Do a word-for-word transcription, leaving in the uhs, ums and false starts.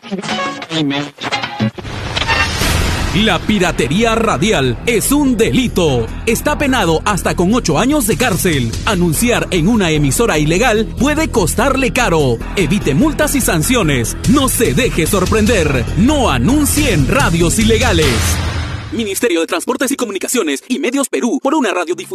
La piratería radial es un delito. Está penado hasta con ocho años de cárcel. Anunciar en una emisora ilegal puede costarle caro. Evite multas y sanciones. No se deje sorprender. No anuncie en radios ilegales. Ministerio de Transportes y Comunicaciones y Medios Perú por una radiodifusora.